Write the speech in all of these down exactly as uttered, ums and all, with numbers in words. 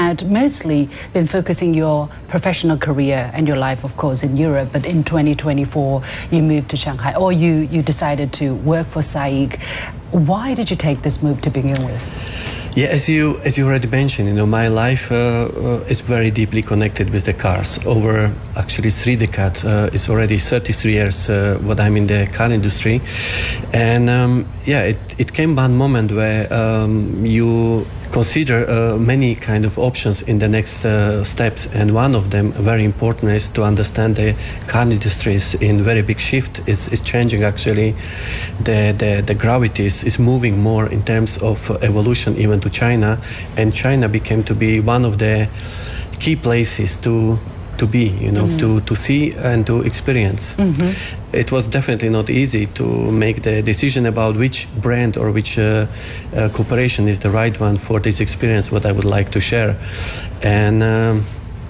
had mostly been focusing your professional career and your life, of course, in Europe, but in twenty twenty-four you moved to Shanghai, or you, you decided to work for SAIC. Why did you take this move to begin with? Yeah, as you as you already mentioned, you know, my life uh, uh, is very deeply connected with the cars. Over actually three decades, uh, it's already thirty-three years uh, what I'm in the car industry, and um, yeah, it, it came one moment where um, you consider uh, many kind of options in the next uh, steps, and one of them, very important, is to understand the car industry is in very big shift. It's, it's changing actually. The, the, the gravity is, is moving more in terms of evolution even to China, and China became to be one of the key places to to be, you know, mm-hmm. to, to see and to experience. Mm-hmm. It was definitely not easy to make the decision about which brand or which uh, uh, cooperation is the right one for this experience, what I would like to share. And um,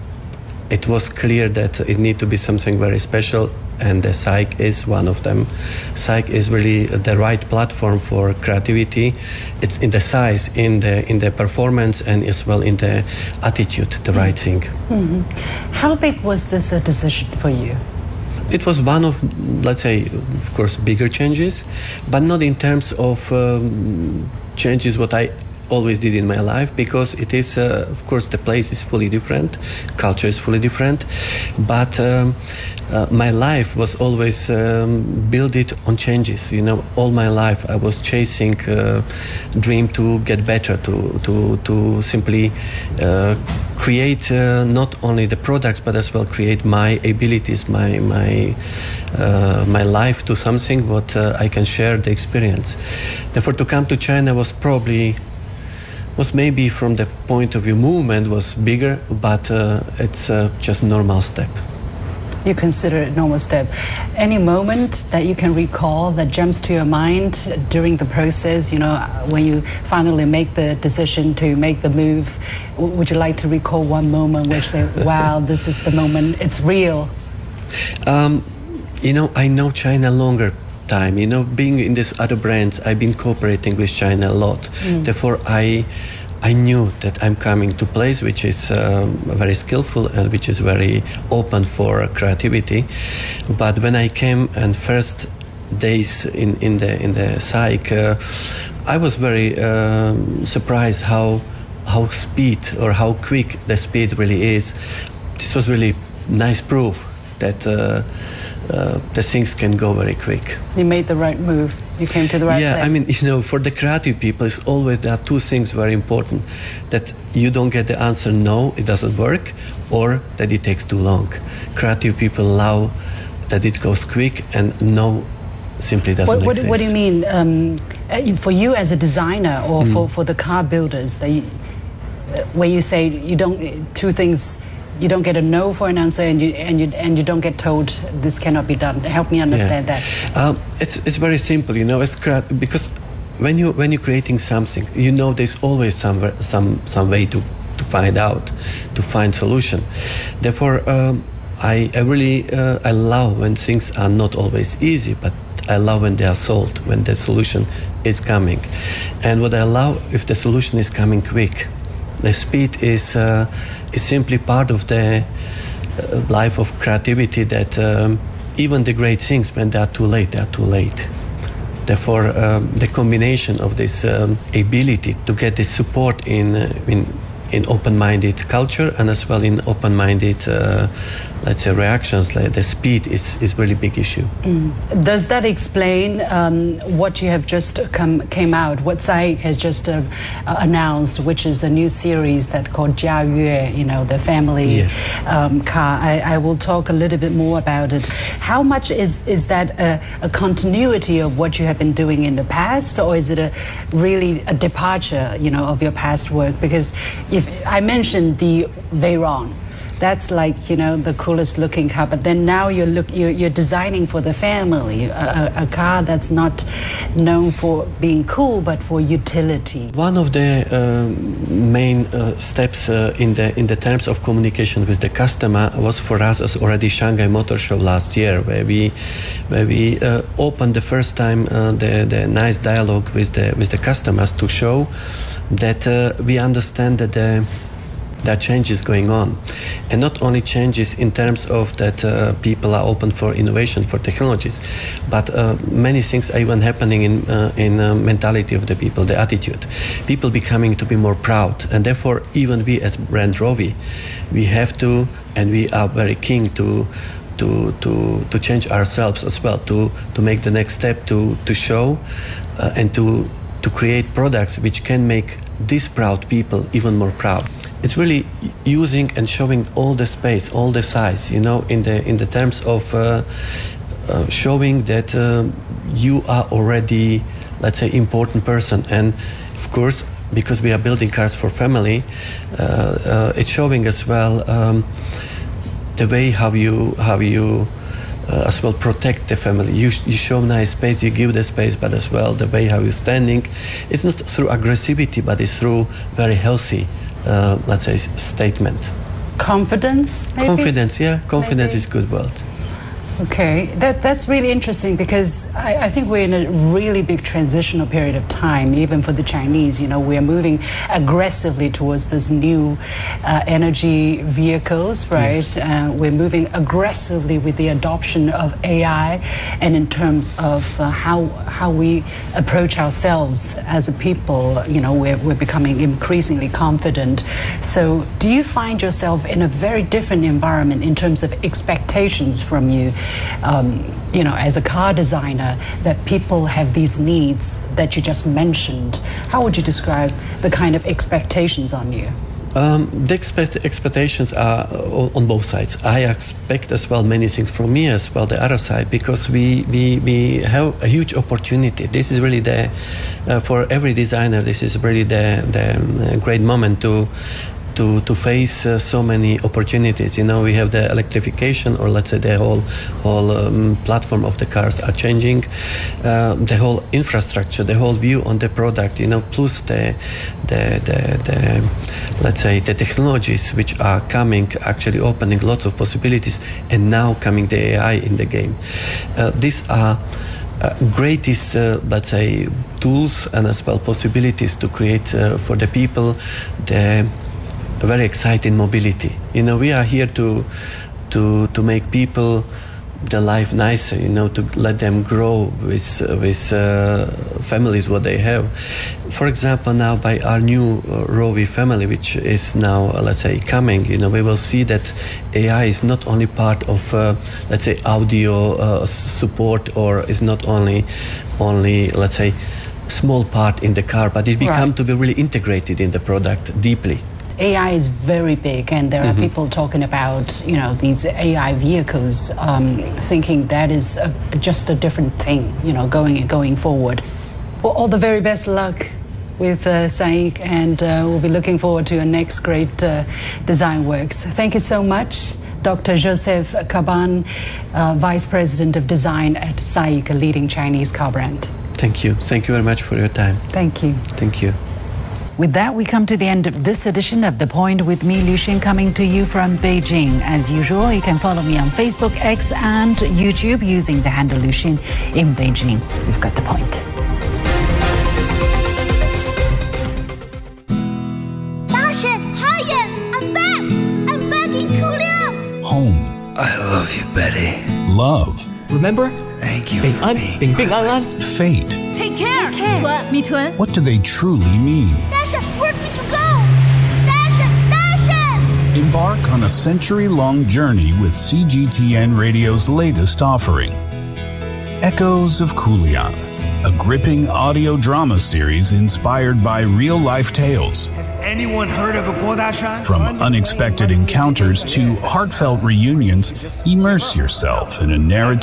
it was clear that it needed to be something very special, and the SAIC is one of them. SAIC is really the right platform for creativity. It's in the size, in the in the performance, and as well in the attitude, the mm-hmm. right thing. Mm-hmm. How big was this a decision for you? It was one of, let's say, of course, bigger changes, but not in terms of um, changes what I always did in my life, because it is, uh, of course, the place is fully different, culture is fully different, but um, uh, my life was always um, built it on changes. You know, all my life I was chasing uh, dream to get better, to to to simply uh, create uh, not only the products but as well create my abilities, my my uh, my life to something what uh, I can share the experience. Therefore, to come to China was probably was maybe from the point of view movement was bigger, but uh, it's uh, just normal step. You consider it a normal step. Any moment that you can recall that jumps to your mind during the process, you know, when you finally make the decision to make the move? Would you like to recall one moment where you say, wow, this is the moment, it's real? Um, you know, I know China longer time. You know, being in these other brands, I've been cooperating with China a lot. Mm. Therefore, I I knew that I'm coming to a place which is um, very skillful and which is very open for creativity. But when I came and first days in, in the in the SAIC, uh, I was very um, surprised how how speed or how quick the speed really is. This was really nice proof that uh, uh, the things can go very quick. You made the right move. You came to the right yeah, place. I mean, you know, for the creative people, it's always there are two things very important: that you don't get the answer no, it doesn't work, or that it takes too long. Creative people allow that it goes quick, and no simply doesn't what, what, exist. What do you mean? Um, for you as a designer, or mm. for, for the car builders, they, uh, where you say you don't two things. You don't get a no for an answer, and you and you and you don't get told this cannot be done. Help me understand yeah. that. Um, it's it's very simple, you know. It's because when you when you're creating something, you know there's always some some some way to, to find out, to find solution. Therefore, um, I I really uh, I love when things are not always easy, but I love when they are solved, when the solution is coming, and what I love if the solution is coming quick. The speed is uh, is simply part of the uh, life of creativity, that um, even the great things, when they are too late, they are too late. Therefore, um, the combination of this um, ability to get this support in uh, in in open-minded culture, and as well in open-minded, uh, let's say, reactions, like the speed is is really big issue. Mm. Does that explain um, what you have just come came out? What SAIC has just uh, announced, which is a new series that called Jia Yue, you know, the family yes. um, car. I, I will talk a little bit more about it. How much is is that a, a continuity of what you have been doing in the past, or is it a really a departure, you know, of your past work? Because if I mentioned the Veyron, that's like, you know, the coolest looking car, but then now you're look you're, you're designing for the family, a, a, a car that's not known for being cool but for utility. One of the uh, main uh, steps uh, in the in the terms of communication with the customer was for us as already Shanghai Motor Show last year, where we where we uh, opened the first time uh, the the nice dialogue with the with the customers to show that uh, we understand that the There are changes going on, and not only changes in terms of that uh, people are open for innovation, for technologies, but uh, many things are even happening in uh, in uh, mentality of the people, the attitude. People becoming to be more proud, and therefore even we as brand Rovi, we have to, and we are very keen to. To, to, to change ourselves as well, to, to make the next step, to, to show uh, and to, to create products which can make these proud people even more proud. It's really using and showing all the space, all the size, you know, in the in the terms of uh, uh, showing that uh, you are already, let's say, important person. And of course, because we are building cars for family, uh, uh, it's showing as well um, the way how you how you uh, as well protect the family. You, you show nice space, you give the space, but as well the way how you're standing. It's not through aggressivity, but it's through very healthy, uh, let's say, statement. Confidence, maybe? Confidence, yeah. Confidence Maybe. is good word. Okay, that, that's really interesting because I, I think we're in a really big transitional period of time, even for the Chinese. You know, we're moving aggressively towards this new uh, energy vehicles, right? Yes. Uh, we're moving aggressively with the adoption of A I and in terms of uh, how how we approach ourselves as a people. You know, we're, we're becoming increasingly confident. So do you find yourself in a very different environment in terms of expectations from you? Um, you know, as a car designer, that people have these needs that you just mentioned. How would you describe the kind of expectations on you? Um, the expect expectations are on both sides. I expect as well many things from me as well, the other side, because we, we, we have a huge opportunity. This is really the, uh, for every designer, this is really the, the uh, great moment to to to face uh, so many opportunities. You know, we have the electrification, or let's say the whole whole um, platform of the cars are changing, uh, the whole infrastructure, the whole view on the product, you know, plus the the, the the let's say the technologies which are coming, actually opening lots of possibilities, and now coming the A I in the game. Uh, these are Uh, greatest, uh, let's say, tools and as well possibilities to create uh, for the people the very exciting mobility. You know, we are here to to to make people the life nicer, you know, to let them grow with uh, with uh, families what they have. For example, now by our new uh, Rovi family, which is now uh, let's say coming, you know, we will see that A I is not only part of uh, let's say audio uh, support, or is not only only let's say small part in the car, but it become right. to be really integrated in the product deeply. A I is very big, and there are mm-hmm. people talking about, you know, these A I vehicles, um, thinking that is a, just a different thing, you know, going going forward. Well, all the very best luck with uh, SAIC, and uh, we'll be looking forward to your next great uh, design works. Thank you so much, Doctor Joseph Caban, uh, Vice President of Design at SAIC, a leading Chinese car brand. Thank you. Thank you very much for your time. Thank you. Thank you. With that, we come to the end of this edition of The Point with me, Liu Xin, coming to you from Beijing. As usual, you can follow me on Facebook, X, and YouTube using the handle Liu Xin in Beijing. We've got The Point. Dasha, Hayan, I'm back! I'm back in Kuliang! Home. I love you, Betty. Love. Remember? Thank you for being Bing Bing An An. Fate. Take care! Take care. Me Tun. What do they truly mean? Dasha, where did you go? Dasha, Dasha! Embark on a century-long journey with C G T N Radio's latest offering. Echoes of Kuliang, a gripping audio drama series inspired by real-life tales. Has anyone heard of a Guodashan? From unexpected encounters to heartfelt reunions, immerse yourself in a narrative